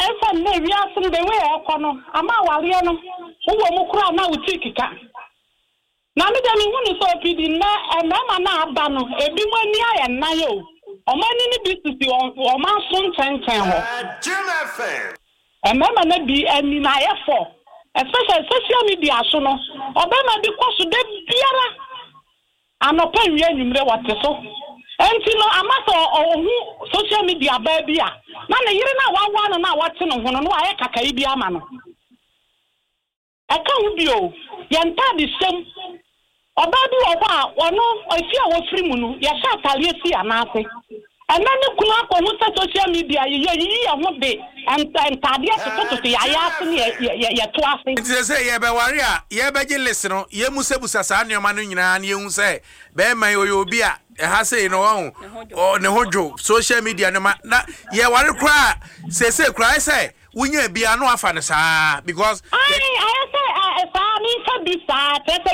say na we asom the way ekono ama aware no wo mu kura na uti kika na me dem hu so pidi na mama na aba no ebi mani aye na yo omani ni bisisi o ma so ntenten ho mama na bi ani na ye for especially social media so no obema bi kwaso de biara anopa wi anyumre wote so enti no amaso ohu social media ba bia na ne yire na wawa no na wote no ho no aye kakai bi ama no aka hu bio yenta di sem oba bi oba wono afia wo firi mu no ya sha atare si anase ena ne kunu akọ social media ye ho de entade asoto ya ase ye to ase nti say ye be ware a ye be gillis no ye musebusa sa anoma no nyina na ye hu say be man oyo obi a ha say no wo ne hojo social media no ma na ye ware kra say say wunya bia no afa ne saa because I say sa mi fa bi sa tete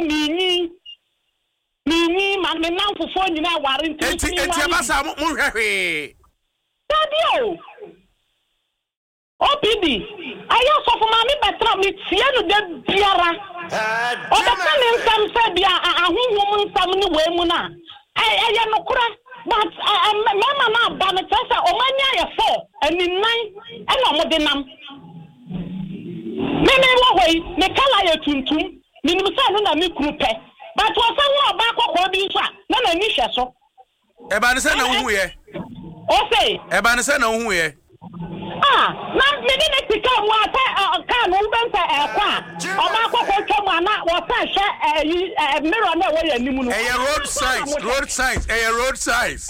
Mini man me nan fufo nyina ware enti abasa mo hwehwe dadio obidi ayo so for mami betra me tie no de biara o da kan nsam se bia ahunhum nsam ni we mu na eye no kura but mama na ba me tesa o manya ye fo ani nan e na mo de nam me wo hoi me kala ye tuntum ni nim sa no na me kru pe but was someone back or be na ni hwe so e ba ne se na hu ye o say e ba ne se na hu ye na me ni ne tika mu ata ka no bensa e kwa o ba ko twam ana wo sa hwe mirror na wo ya nimu no e road signs road signs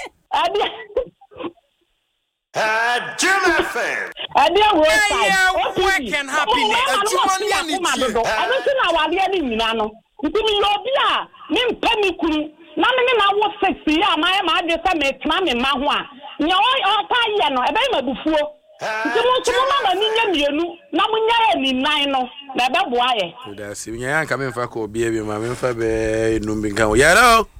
Jim FM. What can happen? I don't think I was getting nano. Ntimi yobia me mpani kuru na me na wo sexy ya ma de se me tma me ma ho a nya o ta ye no e be ma bufuo ntimo tumo ma ni nya mienu na munya ni nan no na be boa ye da si nya anka me mfa ko obi e bi ma me mfa be numbi kan o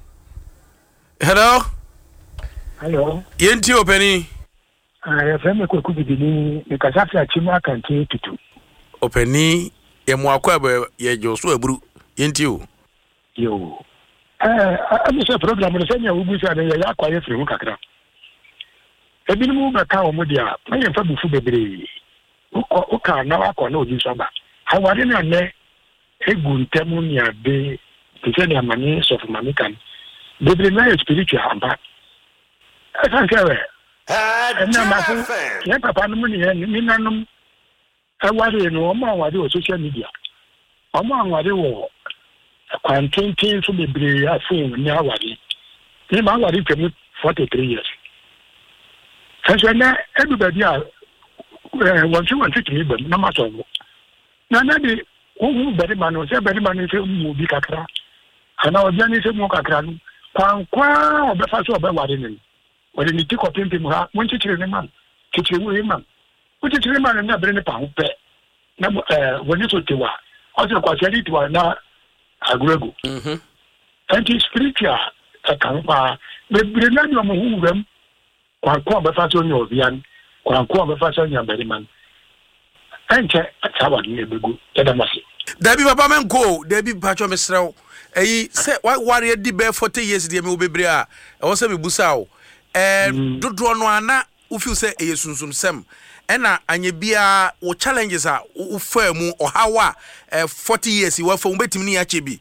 hello yenti openi ya feme ko kubidini me kasafi achimu akanti tutu openi ye mo akwa be ye joso aburu yenti o yo amisa program no senya ubusa na ya akwa ye firi hu kakra ebinimu be ka o modia na ye fa bufu bebre o ka na akwa na oji so ba hawari na ne egu ntemu ni ade tse ni amani so for mami kan bebre na spiritual amba asa kewe na mafu ya papa no ni ni nanom awari no mo awari o social media omo awari wo kwantintin so bebre afun ni awari ni ma awari temu 43 years so na everybody a want to me but na matter na de wo bere ma no se bere ma no se mu bi kakra ana obi ani se mu kakra no kwankwa obefa so obewari ni wọ́n ní tí kọ̀pín pín mu ha wọ́n ti tiri ní man titiri wúyé man wọ́n ti tiri man ní abẹ́rẹ́ nípa àwọn pẹ́ na wọ́n ní tó ti wà ọ̀sẹ̀ kwasi ẹni ti wà ná agurego ẹnti spiritual ẹ̀ka ń pa bẹ̀rẹ̀ náà ni ọmọ òhun rẹ̀ mu kwankó ọ̀bẹ́fà sọ ní ọ̀bíà ní kwankó ọ̀bẹ́fà sọ ní abẹ́rẹ́ man ẹnkyẹ àtàwà ní ẹgbẹ́gu ẹ̀dá ma se. Dabi papa menko dabi patcho mesrew eyi se ware di be 40 years di me obebre a e wo se me busa o dodo no ana u feel say e sunsun sem ena anye bia wo challenges a u fa mu ohawa 40 years wa fa ubetim ni ache bi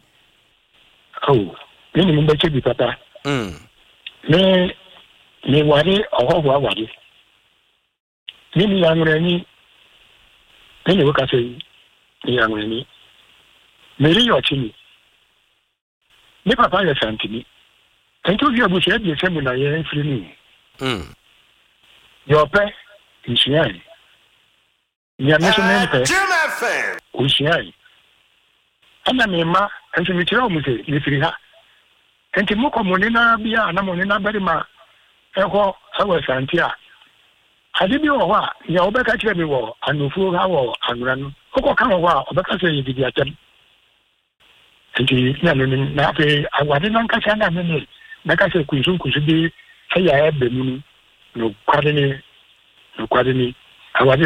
ni mu beche bi papa ni ware ohawa ware ni yangrani ni wo ka sei ni yangrani meri yo chini ni papa ya santini ento via bu se bi se mu na ye free ni yo pe nsiai ya meso men pe nsiai ana me ma ento mi tira mu se ni free ha enti mo ko mo ni na bia na mo ni na bari ma eho sawa santia ade bi wo ha ya obeka kire mi wo anufu ha wo anura no ko kan wo ha obeka se yi bi atem enti na na pe awade nan ka changa me na ka se kunsun bi ya ebe mu no kwade ni awade